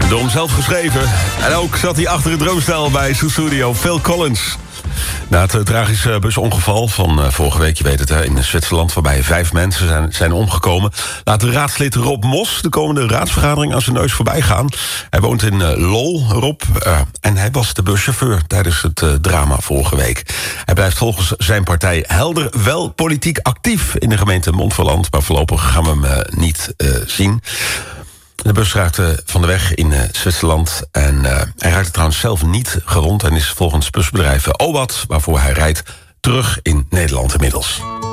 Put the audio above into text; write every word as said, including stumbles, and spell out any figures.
Door hem zelf geschreven. En ook zat hij achter het droomstel bij zijn studio, Phil Collins. Na het uh, tragische busongeval van uh, vorige week, je weet het, hè, in Zwitserland, waarbij vijf mensen zijn, zijn omgekomen, laat de raadslid Rob Mos de komende raadsvergadering aan zijn neus voorbij gaan. Hij woont in uh, Lol, Rob, uh, en hij was de buschauffeur tijdens het uh, drama vorige week. Hij blijft volgens zijn partij helder wel politiek actief in de gemeente Montferland, maar voorlopig gaan we hem uh, niet uh, zien. De bus raakte van de weg in uh, Zwitserland en uh, hij raakte trouwens zelf niet gewond en is volgens busbedrijf OWAT, waarvoor hij rijdt, terug in Nederland inmiddels.